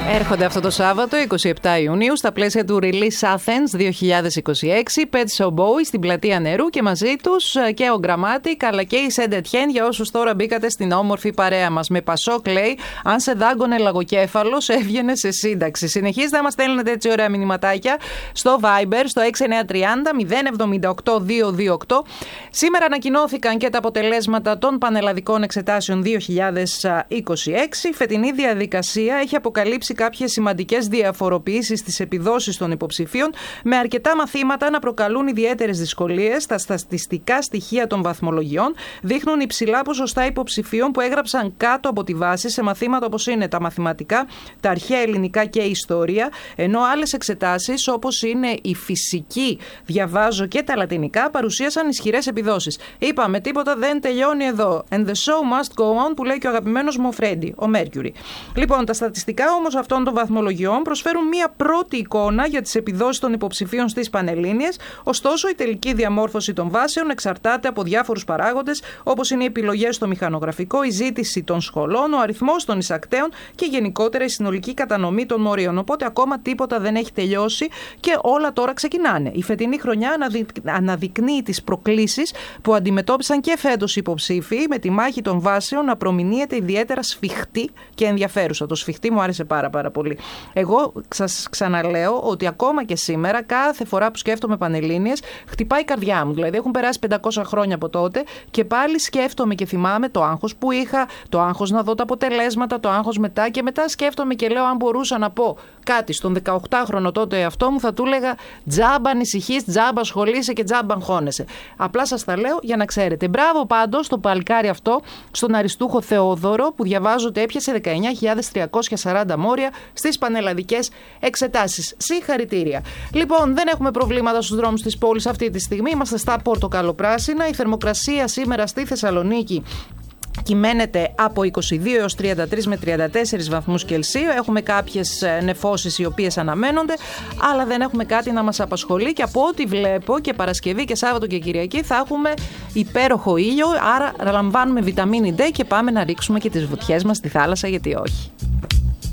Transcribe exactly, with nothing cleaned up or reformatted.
Έρχονται αυτό το Σάββατο, εικοστή εβδόμη Ιουνίου, στα πλαίσια του Release Athens δύο χιλιάδες είκοσι έξι, Pet Shop Boys στην Πλατεία Νερού και μαζί τους και ο Grammatic αλλά και η Saint Etienne για όσους τώρα μπήκατε στην όμορφη παρέα μας. Με Πασόκ λέει, αν σε δάγκωνε λαγοκέφαλος, έβγαινε σε σύνταξη. Συνεχίζετε να μας στέλνετε έτσι ωραία μηνυματάκια στο Viber, στο έξι εννιά τρία μηδέν μηδέν εβδομήντα οκτώ διακόσια είκοσι οκτώ. Σήμερα ανακοινώθηκαν και τα αποτελέσματα των πανελλαδικών εξετάσεων δύο χιλιάδες είκοσι έξι. Η φετινή διαδικασία έχει αποκαλύψει κάποιες σημαντικές διαφοροποιήσεις στις επιδόσεις των υποψηφίων, με αρκετά μαθήματα να προκαλούν ιδιαίτερες δυσκολίες. Τα στατιστικά στοιχεία των βαθμολογιών δείχνουν υψηλά ποσοστά υποψηφίων που έγραψαν κάτω από τη βάση σε μαθήματα όπως είναι τα μαθηματικά, τα αρχαία ελληνικά και η ιστορία, ενώ άλλες εξετάσεις όπως είναι η φυσική, διαβάζω και τα λατινικά, παρουσίασαν ισχυρές επιδόσεις. Είπαμε, τίποτα δεν τελειώνει εδώ. And the show must go on, που λέει και ο αγαπημένος μου Φρέντι, ο Mercury. Λοιπόν, τα στατιστικά όμως αυτών των βαθμολογιών προσφέρουν μία πρώτη εικόνα για τις επιδόσεις των υποψηφίων στις Πανελλήνιες, ωστόσο η τελική διαμόρφωση των βάσεων εξαρτάται από διάφορους παράγοντες, όπως είναι οι επιλογές στο μηχανογραφικό, η ζήτηση των σχολών, ο αριθμός των εισακτέων και γενικότερα η συνολική κατανομή των μορίων. Οπότε ακόμα τίποτα δεν έχει τελειώσει και όλα τώρα ξεκινάνε. Η φετινή χρονιά αναδεικνύει τις προκλήσεις που αντιμετώπισαν και φέτος οι υποψήφοι, με τη μάχη των βάσεων να προμηνύεται ιδιαίτερα σφιχτή και ενδιαφέρουσα. Το σφιχτή μου άρεσε πάρα πάρα πολύ. Εγώ σας ξαναλέω ότι ακόμα και σήμερα, κάθε φορά που σκέφτομαι Πανελλήνιες, χτυπάει η καρδιά μου. Δηλαδή, έχουν περάσει πεντακόσια χρόνια από τότε και πάλι σκέφτομαι και θυμάμαι το άγχος που είχα, το άγχος να δω τα αποτελέσματα, το άγχος μετά και μετά σκέφτομαι και λέω, αν μπορούσα να πω κάτι στον δεκαοκτάχρονο τότε εαυτό μου, θα του έλεγα τζάμπα ανησυχείς, τζάμπα ασχολείσαι και τζάμπα αγχώνεσαι. Απλά σας τα λέω για να ξέρετε. Μπράβο πάντως στο παλικάρι αυτό, στον Αριστούχο Θεόδωρο, που διαβάζω ότι έπιασε δεκαεννιά χιλιάδες τριακόσια σαράντα μόρια στις πανελλαδικές εξετάσεις. Συγχαρητήρια. Λοιπόν, δεν έχουμε προβλήματα στους δρόμους της πόλης αυτή τη στιγμή. Είμαστε στα πορτοκαλοπράσινα. Η θερμοκρασία σήμερα στη Θεσσαλονίκη κυμαίνεται από είκοσι δύο έως τριάντα τρεις με τριάντα τέσσερις βαθμούς Κελσίου. Έχουμε κάποιες νεφώσεις οι οποίες αναμένονται, αλλά δεν έχουμε κάτι να μας απασχολεί και από ό,τι βλέπω και Παρασκευή και Σάββατο και Κυριακή θα έχουμε υπέροχο ήλιο, άρα λαμβάνουμε βιταμίνη ντι και πάμε να ρίξουμε και τις βουτιές μας στη θάλασσα, γιατί όχι.